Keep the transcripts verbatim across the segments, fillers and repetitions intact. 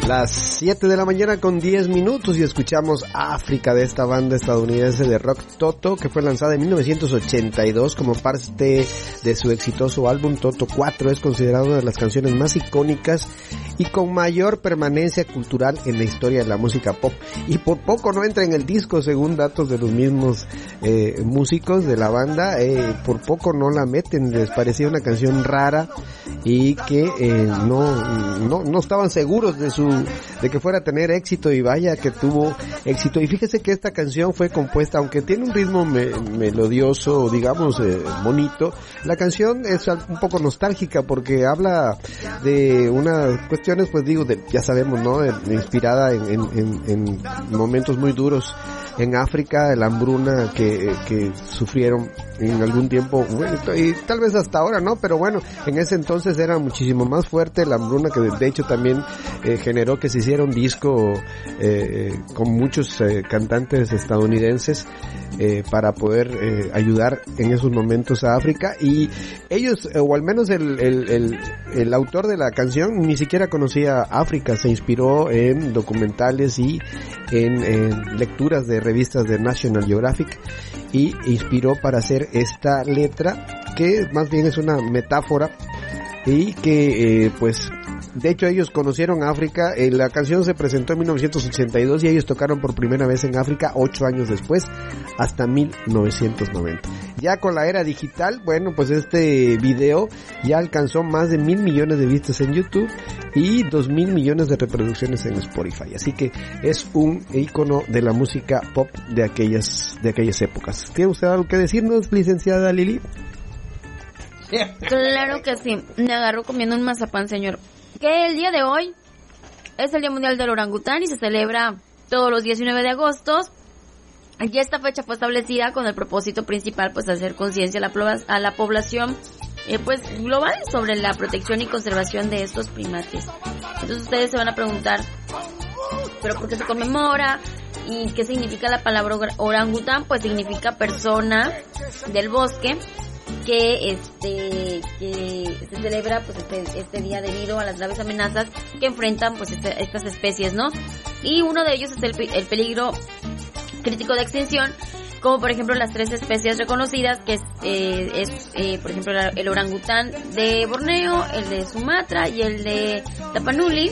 Las siete de la mañana con diez minutos y escuchamos África de esta banda estadounidense de rock Toto, que fue lanzada en mil novecientos ochenta y dos como parte de su exitoso álbum Toto cuatro. Es considerado una de las canciones más icónicas y con mayor permanencia cultural en la historia de la música pop, y por poco no entra en el disco según datos de los mismos eh, músicos de la banda. Eh, por poco no la meten, les parecía una canción rara y que eh, no, no no estaban seguros de su de que fuera a tener éxito, y vaya que tuvo éxito. Y fíjese que esta canción fue compuesta, aunque tiene un ritmo me, melodioso, digamos, eh, bonito, la canción es un poco nostálgica porque habla de unas cuestiones, pues digo, de, ya sabemos, ¿no? De, de inspirada en, en, en, en momentos muy duros en África, la hambruna que, que sufrieron en algún tiempo, bueno, y tal vez hasta ahora, ¿no? Pero bueno, en ese entonces era muchísimo más fuerte la hambruna, que de hecho también eh, generó que se hiciera un disco eh, con muchos eh, cantantes estadounidenses eh, para poder eh, ayudar en esos momentos a África. Y ellos, o al menos el, el, el, el autor de la canción, ni siquiera conocía África, se inspiró en documentales y en, en lecturas de revistas de National Geographic, y inspiró para hacer esta letra, que más bien es una metáfora, y que eh, pues de hecho ellos conocieron África. Eh, la canción se presentó en mil novecientos ochenta y dos y ellos tocaron por primera vez en África ocho años después, hasta mil novecientos noventa. Ya con la era digital, bueno, pues este video ya alcanzó más de mil millones de vistas en YouTube y dos mil millones de reproducciones en Spotify. Así que es un ícono de la música pop de aquellas de aquellas épocas. ¿Tiene usted algo que decirnos, licenciada Lili? Claro que sí. Me agarró comiendo un mazapán, señor. Que el día de hoy es el Día Mundial del Orangután y se celebra todos los diecinueve de agosto. Y esta fecha fue establecida con el propósito principal, pues, de hacer conciencia a la, a la población eh, pues global sobre la protección y conservación de estos primates. Entonces ustedes se van a preguntar, ¿pero por qué se conmemora? ¿Y qué significa la palabra orangután? Pues significa persona del bosque, que este que se celebra pues este, este día debido a las graves amenazas que enfrentan pues este, estas especies, ¿no? Y uno de ellos es el, el peligro crítico de extinción, como por ejemplo las tres especies reconocidas, que es, eh, es eh, por ejemplo el orangután de Borneo, el de Sumatra y el de Tapanuli,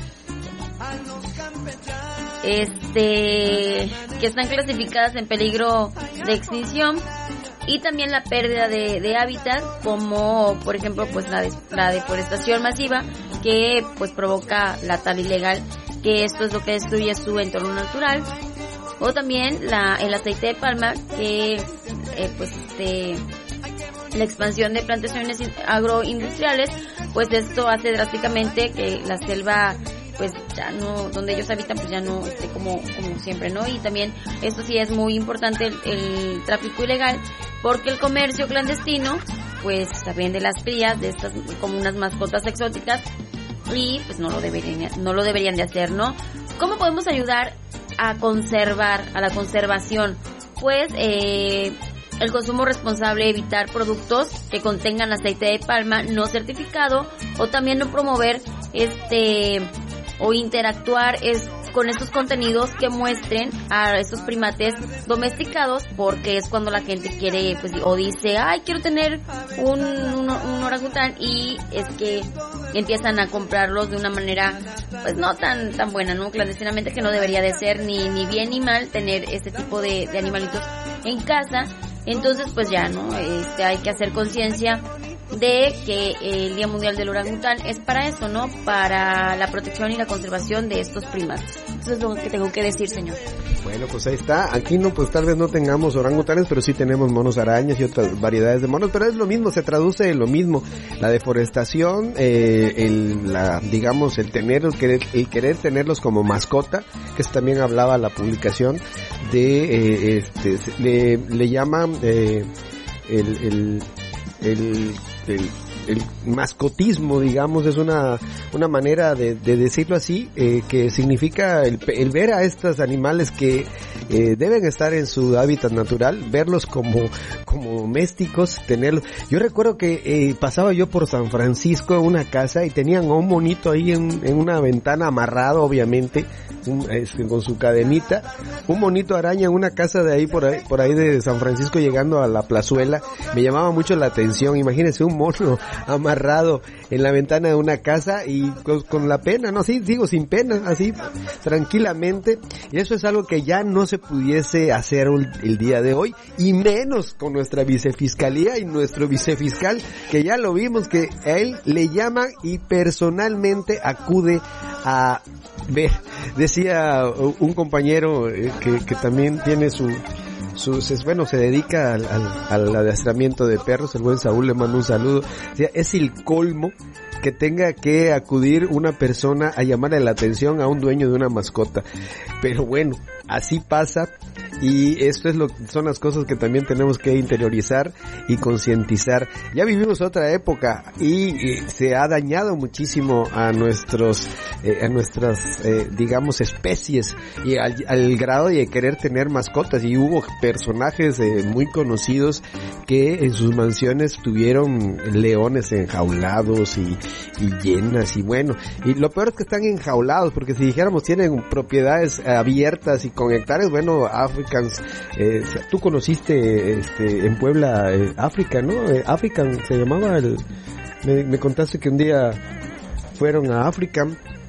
este que están clasificadas en peligro de extinción. Y también la pérdida de, de hábitat, como por ejemplo pues la, de, la deforestación masiva, que pues provoca la tala ilegal, que esto es lo que destruye su entorno natural. O también la el aceite de palma, que eh, pues este la expansión de plantaciones agroindustriales, pues esto hace drásticamente que la selva pues ya no, donde ellos habitan pues ya no esté como, como siempre, ¿no? Y también esto sí es muy importante, el, el tráfico ilegal, porque el comercio clandestino pues vende las crías de estas como unas mascotas exóticas y pues no lo deberían, no lo deberían de hacer, ¿no? ¿Cómo podemos ayudar a conservar, a la conservación? Pues eh, el consumo responsable, evitar productos que contengan aceite de palma no certificado, o también no promover este o interactuar es con estos contenidos que muestren a estos primates domesticados, porque es cuando la gente quiere pues o dice, ay, quiero tener un, un, un orangután, y es que empiezan a comprarlos de una manera pues no tan tan buena, ¿no? Clandestinamente, que no debería de ser ni ni bien ni mal tener este tipo de, de animalitos en casa. Entonces pues ya, ¿no? Este hay que hacer conciencia de que el Día Mundial del Orangután es para eso, ¿no? Para la protección y la conservación de estos primates. Eso es lo que tengo que decir, señor. Bueno, pues ahí está. Aquí no, pues tal vez no tengamos orangutanes, pero sí tenemos monos arañas y otras variedades de monos, pero es lo mismo, se traduce en lo mismo. La deforestación, eh, el, la, digamos, el tener, el querer, el querer tenerlos como mascota, que eso también hablaba la publicación de, eh, este, le, le llaman, eh, el, el, el, el el mascotismo, digamos, es una una manera de, de decirlo así, eh, que significa el, el ver a estos animales que eh, deben estar en su hábitat natural, verlos como como domésticos, tenerlos. Yo recuerdo que eh, pasaba yo por San Francisco en una casa y tenían a un monito ahí en, en una ventana amarrado, obviamente, un, este, con su cadenita, un monito araña en una casa de ahí por ahí por ahí de San Francisco llegando a la plazuela. Me llamaba mucho la atención. Imagínense un mono amarrado en la ventana de una casa y con, con la pena, no, sí, digo sin pena, así tranquilamente. Y eso es algo que ya no se pudiese hacer el día de hoy, y menos con nuestra vicefiscalía y nuestro vicefiscal, que ya lo vimos que a él le llaman y personalmente acude a ver. Decía un compañero que, que también tiene su sus, bueno, se dedica al, al, al adiestramiento de perros, el buen Saúl, le mando un saludo. O sea, es el colmo que tenga que acudir una persona a llamarle la atención a un dueño de una mascota. Pero bueno, así pasa, y esto es lo son las cosas que también tenemos que interiorizar y concientizar. Ya vivimos otra época y, y se ha dañado muchísimo a nuestros eh, a nuestras eh, digamos especies, y al, al grado de querer tener mascotas, y hubo personajes eh, muy conocidos que en sus mansiones tuvieron leones enjaulados y, y hienas, y bueno, y lo peor es que están enjaulados, porque si dijéramos tienen propiedades abiertas y con hectáreas, bueno, Africans, eh, tú conociste este en Puebla eh, África, ¿no? Eh, African se llamaba el, me, me contaste que un día fueron a África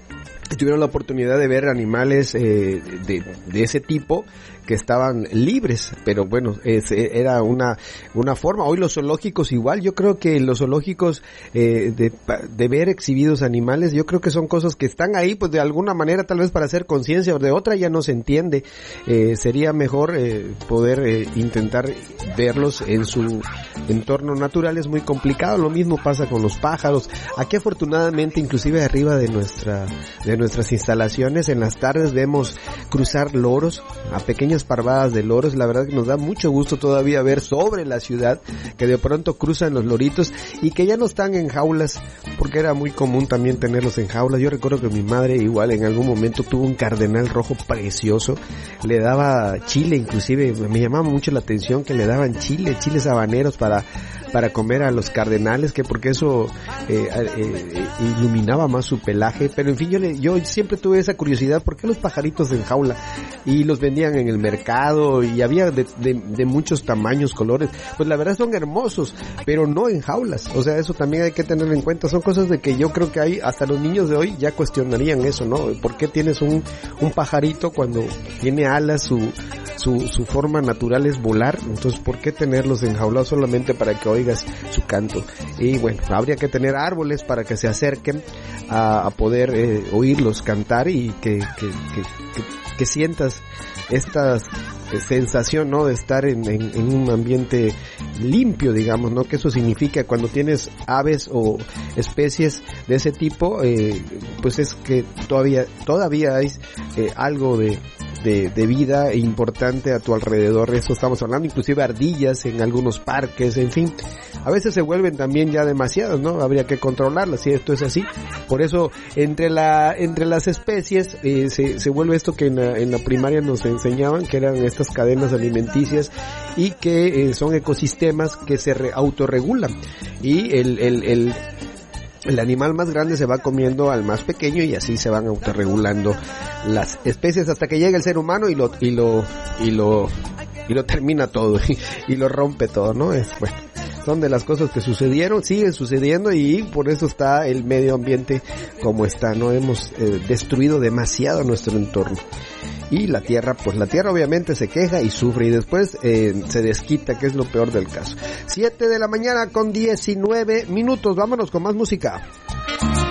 y tuvieron la oportunidad de ver animales eh, de, de ese tipo que estaban libres, pero bueno, es, era una una forma. Hoy los zoológicos igual, yo creo que los zoológicos eh, de, de ver exhibidos animales, yo creo que son cosas que están ahí pues de alguna manera, tal vez para hacer conciencia, o de otra ya no se entiende. Eh, sería mejor eh, poder eh, intentar verlos en su entorno natural. Es muy complicado. Lo mismo pasa con los pájaros. Aquí afortunadamente, inclusive arriba de nuestra de nuestras instalaciones, en las tardes vemos cruzar loros, a pequeños parvadas de loros. La verdad que nos da mucho gusto todavía ver sobre la ciudad que de pronto cruzan los loritos y que ya no están en jaulas, porque era muy común también tenerlos en jaulas. Yo recuerdo que mi madre igual en algún momento tuvo un cardenal rojo precioso, le daba chile, inclusive me llamaba mucho la atención que le daban chile, chiles habaneros para para comer a los cardenales, que porque eso eh, eh, iluminaba más su pelaje. Pero en fin, yo le, yo siempre tuve esa curiosidad, ¿por qué los pajaritos en jaula? Y los vendían en el mercado y había de, de, de muchos tamaños, colores. Pues la verdad son hermosos, pero no en jaulas. O sea, eso también hay que tenerlo en cuenta. Son cosas de que yo creo que hay, hasta los niños de hoy ya cuestionarían eso, ¿no? ¿Por qué tienes un, un pajarito cuando tiene alas? Su, su, su forma natural es volar. Entonces, ¿por qué tenerlos enjaulados solamente para que oigas su canto? Y bueno, habría que tener árboles para que se acerquen a, a poder eh, oírlos cantar y que, que, que, que, que sientas esta sensación, ¿no? De estar en, en, en un ambiente limpio, digamos, ¿no? Que eso significa cuando tienes aves o especies de ese tipo, eh, pues es que todavía, todavía hay eh, algo de De, de vida importante a tu alrededor. Eso estamos hablando, inclusive ardillas en algunos parques, en fin, a veces se vuelven también ya demasiadas, ¿no? Habría que controlarlas, si esto es así. Por eso entre la entre las especies eh, se, se vuelve esto que en la, en la primaria nos enseñaban, que eran estas cadenas alimenticias y que eh, son ecosistemas que se re, autorregulan, y el el el el animal más grande se va comiendo al más pequeño, y así se van autorregulando las especies hasta que llega el ser humano y lo y lo y lo y lo termina todo y, y lo rompe todo, ¿no? Es, bueno, son de las cosas que sucedieron, siguen sucediendo, y por eso está el medio ambiente como está, ¿no? Hemos eh, destruido demasiado nuestro entorno. Y la tierra, pues la tierra obviamente se queja y sufre, y después eh, se desquita, que es lo peor del caso. siete de la mañana con diecinueve minutos, vámonos con más música.